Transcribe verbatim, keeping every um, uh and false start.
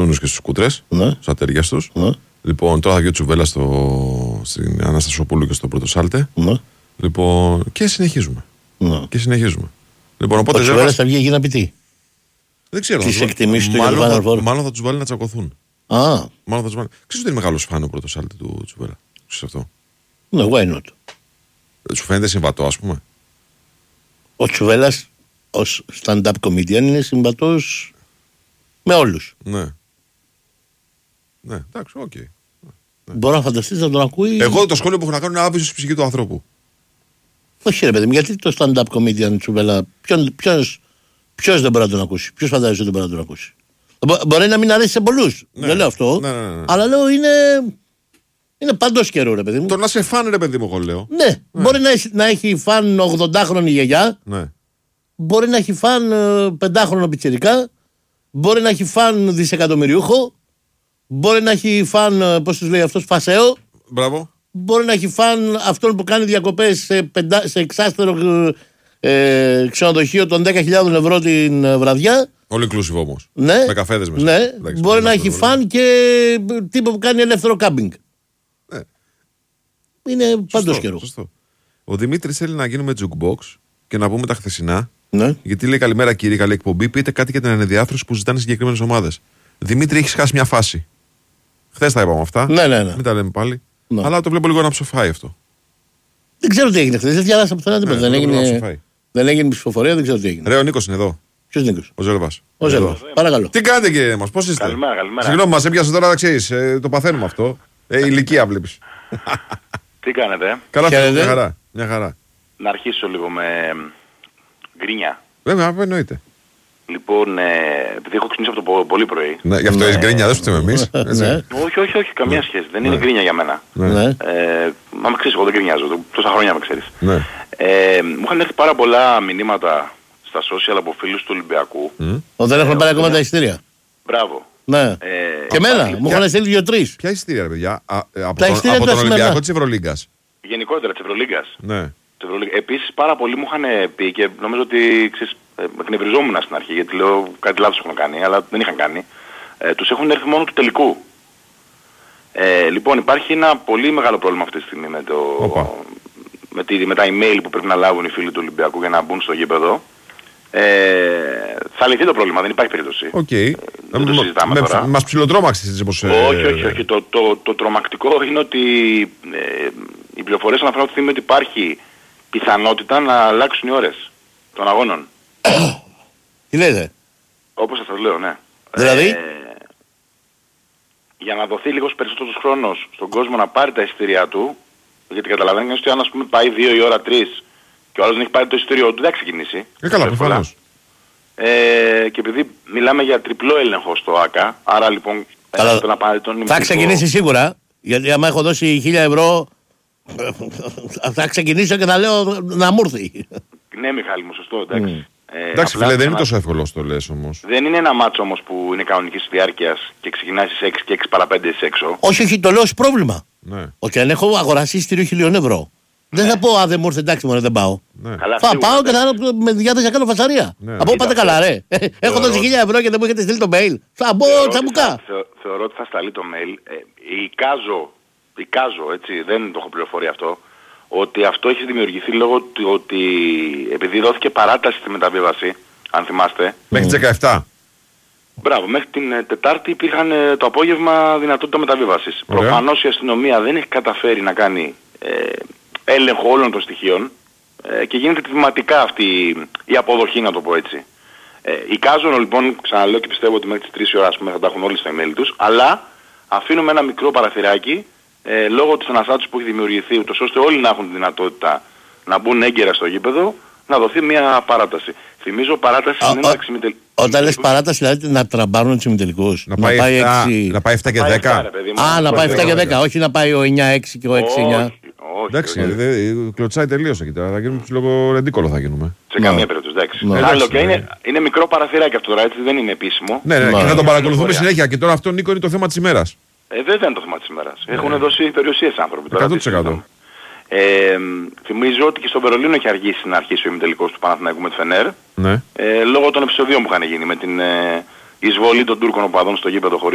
καζούνους και στους κούτρες, Ναι. στους ατέριας τους. Ναι. Λοιπόν, τώρα θα βγει ο Τσουβέλλας στο... στην Αναστασιοπούλου και στο πρώτο σάλτε. Ναι. Λοιπόν, και συνεχίζουμε. Ναι. Και συνεχίζουμε. Λοιπόν, οπότε Ο Τσουβέλλας θα βγει εκεί να πει τι. Δεν ξέρω. Τις θα τους- εκτιμήσεις του μάλλον, για το θα, Final Four. μάλλον θα τους βάλει να τσακωθούν. Α, Μάλλον θα τους βάλει. Ξέρεις ότι είναι μεγάλος φαν ο πρώτος σάλτε του Τσουβέλλα. Ξέρεις αυτό. ναι, why not. Ε, Σου φαίνεται συμβατό, ας πούμε. Ο Τσουβέλλας ως stand-up comedian είναι συμβατός με όλους. Ναι. Ναι, εντάξει, οκ. Okay. Μπορώ να φανταστείς να τον ακούει. Εγώ το σχόλιο που έχω να κάνω είναι άβυσο στη ψυχή του ανθρώπου. Όχι ρε παιδί μου, γιατί το stand-up comedian Τσουβέλλα, ποιον, ποιος, ποιος δεν μπορεί να τον ακούσει, ποιος φαντάζεσαι ότι δεν μπορεί να τον ακούσει. Μπο- μπορεί να μην αρέσει σε πολλούς, Ναι. δεν λέω αυτό, Ναι, ναι, ναι, ναι. αλλά λέω είναι, είναι παντός καιρό ρε παιδί μου. Το να σε φάνε, ρε παιδί μου, εγώ λέω. Ναι, μπορεί να, έχει- να έχει φαν ογδοντάχρονη γιαγιά, Ναι. μπορεί να έχει φαν ε, πεντάχρονο πιτσιρικά, μπορεί να έχει φαν δισεκατομμυριούχο, μπορεί να έχει φαν, ε, πώς τους λέει αυτός, φασαίο, Μπράβο. μπορεί να έχει φαν αυτόν που κάνει διακοπές σε, πεντα... σε εξάστερο ε, ξενοδοχείο των δέκα χιλιάδες ευρώ την ε, βραδιά. All inclusive όμως. Ναι, Με καφέδες μέσα. ναι. Εντάξει, μπορεί να εντάξει, έχει βέβαια. φαν και ε, τύπο που κάνει ελεύθερο κάμπινγκ. Ναι. Είναι πάντως Σωστό, καιρό. σωστό. Ο Δημήτρης θέλει να γίνουμε jukebox και να πούμε τα χθεσινά. Ναι. Γιατί λέει καλημέρα κύριε, καλή εκπομπή. Πείτε κάτι για την ανεδιάθρωση που ζητάνε συγκεκριμένες ομάδες. Δημήτρη, έχεις χάσει μια φάση. Χθες τα είπαμε αυτά. Ναι, ναι, ναι. Μην τα λέμε πάλι. Ναι. Αλλά το βλέπω λίγο να ψοφάει αυτό. Δεν ξέρω τι έγινε χθες. Δεν διάβασα πουθενά τίποτα. Ναι, δεν, το βλέπω να έγινε... ψοφάει. δεν έγινε ψηφοφορία, δεν ξέρω τι έγινε. Ρε, ο Νίκος είναι εδώ. Ποιος Νίκος? Ο Ζέλβας. Ο Ζέλβας. Παρακαλώ. Τι κάνετε κύριε μας, πώς είστε? Καλημέρα, καλημέρα. Συγγνώμη, μας έπιασε τώρα, ξέρεις, ε, το παθαίνουμε αυτό. Ε, ηλικία βλέπεις. Τι κάνετε? Καλά, Χαίρετε. μια χαρά. Μια χαρά. Να αρχίσω λίγο με γκρίνια. Βέβαια, εννοείται. Λοιπόν, ε, επειδή έχω ξυπνήσει από το πο- πολύ πρωί. Ναι, γι' αυτό έχεις γκρίνια, δεν σου θέμε εμείς. έτσι. Ναι. Όχι, όχι, όχι, καμία σχέση. Δεν είναι γκρίνια για μένα. Ναι. Ναι. Ε, μα με ξέρεις, εγώ δεν γκρινιάζω. το- Τόσα χρόνια με ξέρεις. Ναι. Ε, μου είχαν έρθει πάρα πολλά μηνύματα στα social από φίλους του Ολυμπιακού. Ο, δεν έχουν πάρει ακόμα τα εισιτήρια. Μπράβο. Ναι. Ε, Και εμένα. από- Μου είχαν στείλει δύο-τρεις. Ποια εισιτήρια, ρε παιδιά, Α, ε, από Τα τον, εισιτήρια από του τον σημερινά. Ολυμπιακό της Ευρωλίγκας. Γενικότερα της Ευρωλίγκας. Ναι. Της Ευρωλίγκα. Επίσης πάρα πολλοί μου είχαν πει και νομίζω ότι ξέρεις, ε, εκνευριζόμουν στην αρχή γιατί λέω κάτι λάθος έχουν κάνει, αλλά δεν είχαν κάνει. Ε, τους έχουν έρθει μόνο του τελικού. Ε, λοιπόν, υπάρχει ένα πολύ μεγάλο πρόβλημα αυτή τη στιγμή με, το, Οπα. με, τη, με τα email που πρέπει να λάβουν οι φίλοι του Ολυμπιακού για να μπουν στο γήπεδο. Ε, θα λυθεί το πρόβλημα, δεν υπάρχει περίπτωση. Οκ. δεν το συζητάμε τώρα. Μας ψιλοτρόμαξες όπως... ε, Όχι, όχι, όχι. Το, το, το τρομακτικό είναι ότι ε, οι πληροφορίες αναφέρουν αυτή τη στιγμή ότι υπάρχει πιθανότητα να αλλάξουν οι ώρες των αγώνων. Τι λέτε? Όπως σας λέω, ναι. Δηλαδή? Ε, για να δοθεί λίγος περισσότερος χρόνος στον κόσμο να πάρει τα εισιτήριά του, γιατί καταλαβαίνει ότι αν ας πούμε πάει δύο η ώρα τρεις και ο άλλος δεν έχει πάρει το εισιτήριό του, δεν θα ξεκινήσει. Ε, καλά, Εύκολα. προφανώς. Ε, και επειδή μιλάμε για τριπλό έλεγχο στο ΆΚΑ, άρα λοιπόν Αλλά έχετε να πάρει τον θα ημιτελικό- ξεκινήσει σίγουρα. Γιατί άμα έχω δώσει χίλια ευρώ, θα ξεκινήσω και θα λέω να μου έρθει. Ναι, Μιχάλη μου, σωστό, εντάξει. Ε, Εντάξει απλά φίλε, δεν είναι να- τόσο εύκολο όσο το λες όμως. Δεν είναι ένα μάτσο όμως που είναι κανονικής διάρκειας και ξεκινάει στις έξι και έξι παρά πέντε είσαι έξω. Όχι, όχι, το λέω ως πρόβλημα. Ναι, Ότι αν έχω αγοράσει εισιτήριο χιλίων ευρώ, δεν θα πω, α, δεν μου ήρθε, εντάξει, μωρέ, δεν πάω. ναι. Καλά, Θα σίγουρα, πάω και εντάξει. θα με διάθεση να κάνω φασαρία. Ναι. Από πάτε Κοίτα, καλά, ρε. Έχω θεωρώ- δώσει χίλια ευρώ και δεν μου έχετε στείλει το mail. Θα μπω Θεωρώ ότι τσαμπουκά. θα- θεω- Θεωρώ ότι θα σταλεί το mail. Ε, εικάζω, εικάζω, έτσι, δεν το έχω πληροφορεί αυτό, ότι αυτό έχει δημιουργηθεί λόγω του ότι επειδή δόθηκε παράταση στη μεταβίβαση, αν θυμάστε, Μέχρι τις δεκαεπτά. μπράβο, μέχρι την ε, Τετάρτη υπήρχαν ε, το απόγευμα δυνατότητα μεταβίβασης. Ωραία. Προφανώς η αστυνομία δεν έχει καταφέρει να κάνει ε, έλεγχο όλων των στοιχείων ε, και γίνεται τυπηματικά αυτή η αποδοχή, να το πω έτσι. Ε, εικάζω λοιπόν, ξαναλέω και πιστεύω ότι μέχρι τις τρεις η ώρα ας πούμε, θα τα έχουν όλοι στα email τους, αλλά αφήνουμε ένα μικρό παραθυράκι ε, λόγω της αναστάτωσης που έχει δημιουργηθεί, ούτως ώστε όλοι να έχουν τη δυνατότητα να μπουν έγκαιρα στο γήπεδο, να δοθεί μια παράταση. Θυμίζω παράταση Α, είναι ο- ένα ξημιτελ... Όταν λες παράταση, δηλαδή να τραμπάρουν τους ημιτελικούς. Να πάει επτά έξι. να πάει επτά και Πάει εφτά, ρε δέκα. παιδί μου. Α, να πάει επτά και δέκα. δέκα, όχι να πάει ο εννιά έξι και ο έξι εννιά. Όχι, όχι, Εντάξει, όχι. δε- κλωτσάει τελείως εκεί τώρα. Θα γίνουμε ψηλό ρεντίκολο θα γίνουμε. Σε Ναι. καμία περίπτωση, εντάξει. Ναι. Άλλο Εντάξει, και ναι. είναι, είναι μικρό παραθυράκι αυτό τώρα, έτσι δεν είναι επίσημο. Ναι, ναι, Μα- και θα τον παρακολουθούμε Ωραία. συνέχεια. Και τώρα αυτό, Νίκο, είναι το θέμα της ημέρας. Ε, δεν είναι το θέμα της ημέρας. Έχουν δώσει περιουσίες άνθρωποι. τώρα, εκατό τι τοις εκατό. συζητάμε. Ε, θυμίζω ότι και στο Βερολίνο έχει αργήσει να αρχίσει ο ημιτελικός του Παναθηναϊκού με τη Φενέρ. Ναι. Ε, λόγω των επεισοδίων που είχαν γίνει με την ε, εισβολή των Τούρκων οπαδών στο γήπεδο χωρίς